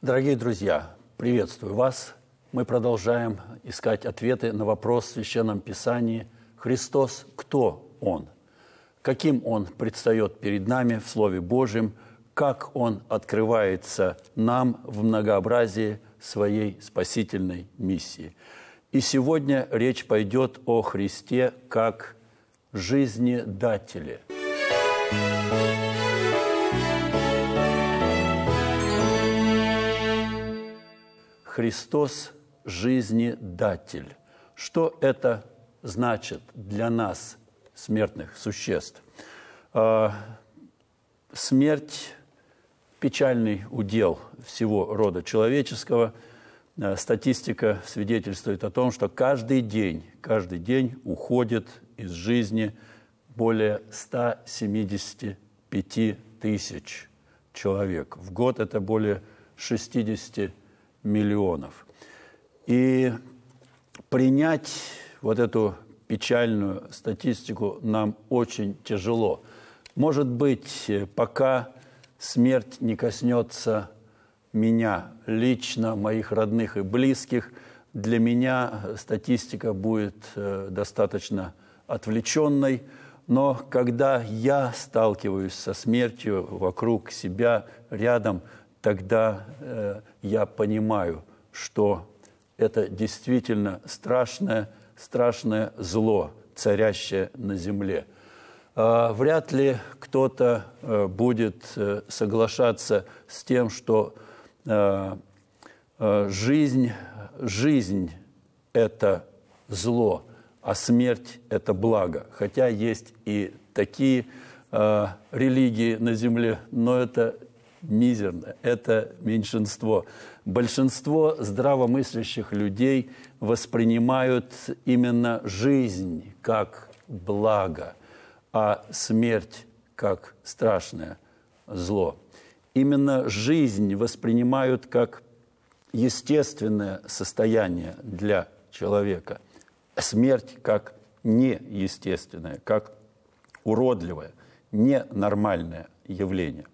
Дорогие друзья, приветствую вас. Мы продолжаем искать ответы на вопрос в Священном Писании: Христос, кто Он? Каким Он предстает перед нами в Слове Божьем? Как Он открывается нам в многообразии Своей спасительной миссии? И сегодня речь пойдет о Христе как жизнедателе. Христос – жизнедатель. Что это значит для нас, смертных существ? Смерть – печальный удел всего рода человеческого. Статистика свидетельствует о том, что каждый день уходит из жизни более 175 тысяч человек. В год это более 60 миллионов. И принять вот эту печальную статистику нам очень тяжело. Может быть, пока смерть не коснется меня лично, моих родных и близких, для меня статистика будет достаточно отвлеченной. Но когда я сталкиваюсь со смертью вокруг себя, рядом, тогда я понимаю, что это действительно страшное зло, царящее на земле. Вряд ли кто-то будет соглашаться с тем, что жизнь – это зло, а смерть – это благо. Хотя есть и такие религии на земле, но это мизерно, это меньшинство. Большинство здравомыслящих людей воспринимают именно жизнь как благо, а смерть как страшное зло. Именно жизнь воспринимают как естественное состояние для человека, смерть как неестественное, как уродливое, ненормальное явление.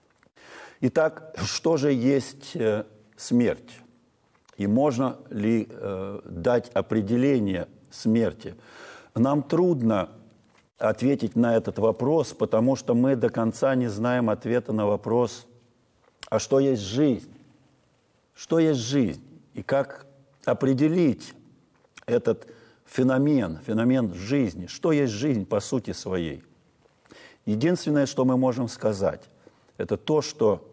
Итак, что же есть смерть? И можно ли дать определение смерти? Нам трудно ответить на этот вопрос, потому что мы до конца не знаем ответа на вопрос: а что есть жизнь? Что есть жизнь? И как определить этот феномен жизни? Что есть жизнь по сути своей? Единственное, что мы можем сказать, это то, что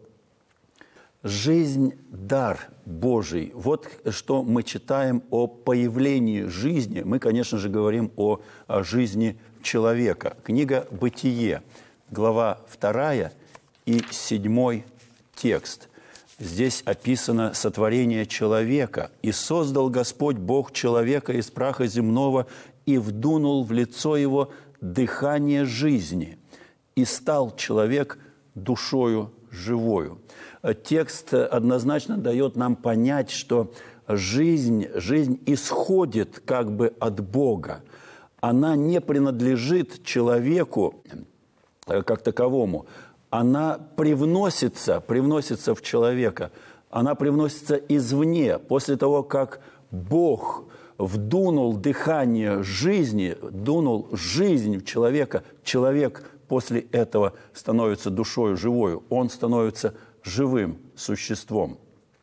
жизнь – дар Божий. Вот что мы читаем о появлении жизни. Мы, конечно же, говорим о жизни человека. Книга «Бытие», глава 2 и 7 текст. Здесь описано сотворение человека. «И создал Господь Бог человека из праха земного, и вдунул в лицо его дыхание жизни, и стал человек душою живою». Текст однозначно дает нам понять, что жизнь исходит как бы от Бога. Она не принадлежит человеку как таковому. Она привносится в человека. Она привносится извне. После того, как Бог вдунул дыхание жизни, дунул жизнь в человека, человек после этого становится душою живою. Он становится живым существом.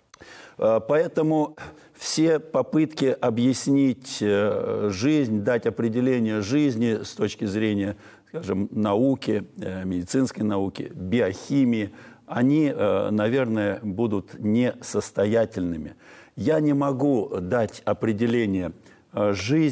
Поэтому все попытки объяснить жизнь, дать определение жизни с точки зрения, скажем, науки, медицинской науки, биохимии, они, наверное, будут несостоятельными. Я не могу дать определение жизни